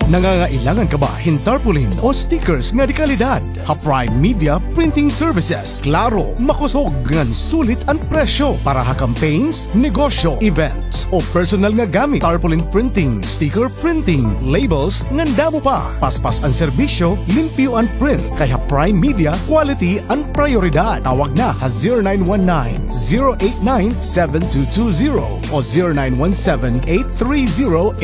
Nangangailangan ka ba hin tarpaulin o stickers nga di kalidad? Prime Media Printing Services. Klaro, makusog ngan sulit ang presyo para ha campaigns, negosyo, events o personal nga gamit. Tarpaulin printing, sticker printing, labels ngan damo pa. Paspas ang serbisyo, limpyo ang print. Kaya Prime Media, quality ang prioridad. Tawag na ha 0919-089-7220 o 0917-830